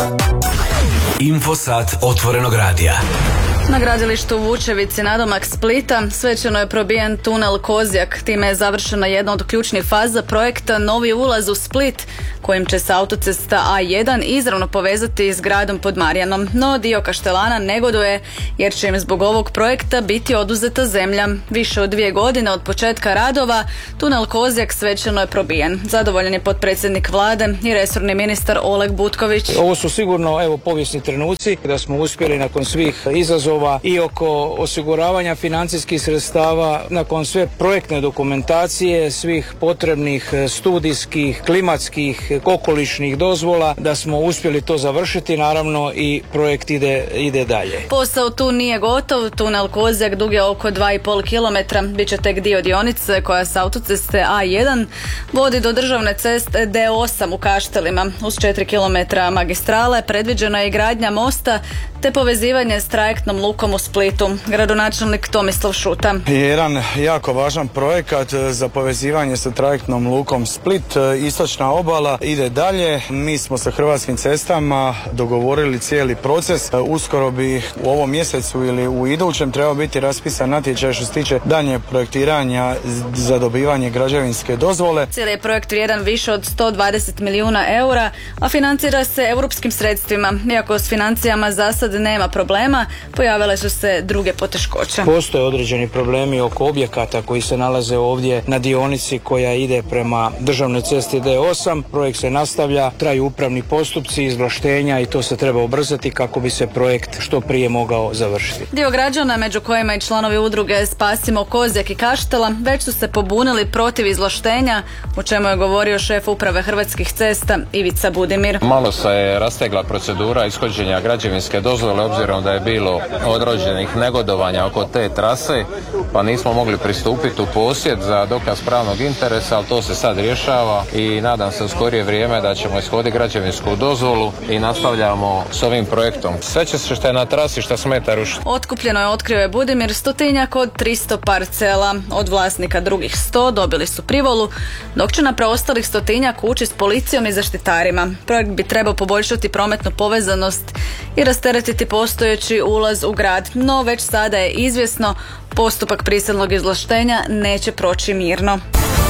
Infosat otvorenog radija. Na gradilištu u Vučevici nadomak Splita svečano je probijen tunel Kozjak. Time je završena jedna od ključnih faza projekta Novi ulaz u Split, kojim će se autocesta A1 izravno povezati s gradom pod Marjanom. No dio Kaštelana negoduje jer će im zbog ovog projekta biti oduzeta zemlja. Više od 2 godine od početka radova tunel Kozjak svečano je probijen. Zadovoljan je potpredsjednik vlade i resorni ministar Oleg Butković. Ovo su sigurno povijesni trenuci da smo uspjeli nakon svih izazova i oko osiguravanja financijskih sredstava, nakon sve projektne dokumentacije, svih potrebnih studijskih, klimatskih, okolišnih dozvola, da smo uspjeli to završiti, naravno i projekt ide dalje. Posao tu nije gotov, tunel Kozjak dug je oko 2,5 km, bit će tek dio dionice koja s autoceste A1 vodi do državne ceste D8 u Kaštelima. Uz 4 km magistrale predviđena je i gradnja mosta te povezivanje s trajektnom lukom u Splitu. Gradonačelnik Tomislav Šuta. Jedan jako važan projekat za povezivanje sa trajektnom lukom Split. Istočna obala ide dalje. Mi smo sa Hrvatskim cestama dogovorili cijeli proces. Uskoro bi u ovom mjesecu ili u idućem trebao biti raspisan natječaj što se tiče daljnjeg projektiranja za dobivanje građevinske dozvole. Cijeli je projekt vrijedan više od 120 milijuna eura, a financira se europskim sredstvima. Iako s financijama za sad nema problema, pojavile su se druge poteškoće. Postoje određeni problemi oko objekata koji se nalaze ovdje na dionici koja ide prema državnoj cesti D8. Projekt se nastavlja, traju upravni postupci, izvlaštenja i to se treba ubrzati kako bi se projekt što prije mogao završiti. Dio građana, među kojima i članovi udruge Spasimo Kozjak i Kaštela, već su se pobunili protiv izvlaštenja, o čemu je govorio šef uprave Hrvatskih cesta Ivica Budimir. Malo se je rastegla procedura ishođenja građevinske dozvole obzirom da je bilo određenih negodovanja oko te trase, pa nismo mogli pristupiti u posjed za dokaz pravnog interesa, ali to se sad rješava i nadam se u skorije vrijeme da ćemo ishoditi građevinsku dozvolu i nastavljamo s ovim projektom. Sve će se što je na trasi što smeta rušiti. Otkupljeno je, otkrio je Budimir, 100-tinjak od 300 parcela. Od vlasnika drugih 100 dobili su privolu, dok će na preostalih 100-tinjak ući s policijom i zaštitarima. Projekt bi trebao poboljšati prometnu povezanost i rasteretiti postojeći ulaz u grad, no već sada je izvjesno postupak prisilnog izvlaštenja neće proći mirno.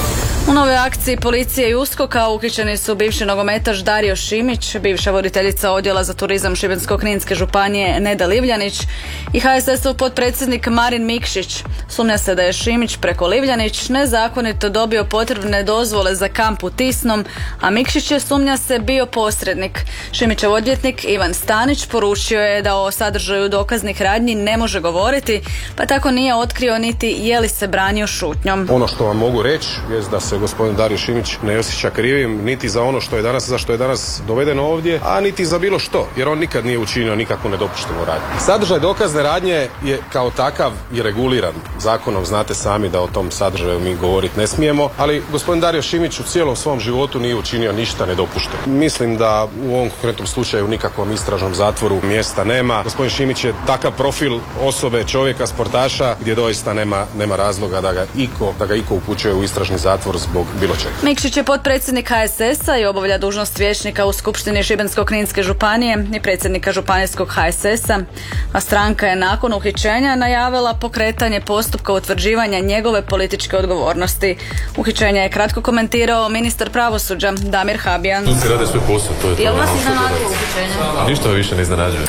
U novoj akciji policije i USKOK-a uhićeni su bivši nogometaš Dario Šimić, bivša voditeljica odjela za turizam Šibensko-kninske županije Neda Livljanić i HSS-ov potpredsjednik Marin Mikšić. Sumnja se da je Šimić preko Livljanić nezakonito dobio potrebne dozvole za kamp u Tisnom, a Mikšić je, sumnja se, bio posrednik. Šimićev odvjetnik Ivan Stanić poručio je da o sadržaju dokaznih radnji ne može govoriti, pa tako nije otkrio niti je li se branio šutnjom. Ono što vam mogu reći je da se gospodin Dario Šimić ne osjeća krivim niti za ono za što je danas doveden ovdje, a niti za bilo što, jer on nikad nije učinio nikakvu nedopuštenu radnju. Sadržaj dokazne radnje je kao takav i reguliran zakonom, znate sami da o tom sadržaju mi govoriti ne smijemo, ali gospodin Dario Šimić u cijelom svom životu nije učinio ništa nedopušteno. Mislim da u ovom konkretnom slučaju nikakvom istražnom zatvoru mjesta nema. Gospodin Šimić je takav profil osobe, čovjeka, sportaša, gdje doista nema razloga da ga iko upućuje u istražni zatvor zbog bilo čega. Mikšić je potpredsjednik HSS-a i obavlja dužnost vijećnika u Skupštini Šibensko-kninske županije i predsjednika županijskog HSS-a, a stranka je nakon uhićenja najavila pokretanje postupka utvrđivanja njegove političke odgovornosti. Uhićenje je kratko komentirao ministar pravosuđa Damir Habijan. Suci rade svoj posao, to je to. Jel vas iznenadilo uhićenje? Ništa više ne iznenađuje.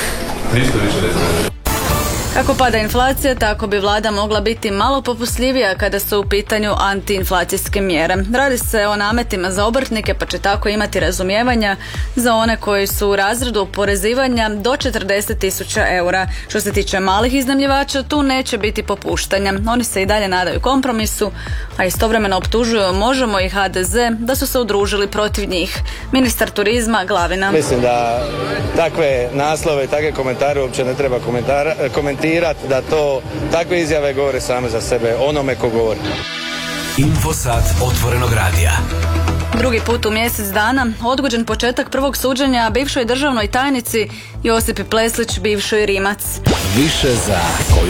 Kako pada inflacija, tako bi vlada mogla biti malo popustljivija kada su u pitanju antiinflacijske mjere. Radi se o nametima za obrtnike, pa će tako imati razumijevanja za one koji su u razredu oporezivanja do 40.000 eura. Što se tiče malih iznajmljivača, tu neće biti popuštanja. Oni se i dalje nadaju kompromisu, a istovremeno optužuju Možemo i HDZ da su se udružili protiv njih. Ministar turizma Glavina. Mislim da takve naslove i takve komentare uopće ne treba komentirati, da to takve izjave govore same za sebe onome ko govori. Infosat otvorenog radija. Drugi put u mjesec dana odgođen početak prvog suđenja bivšoj državnoj tajnici Josipi Pleslić, bivšoj Rimac. Više za koju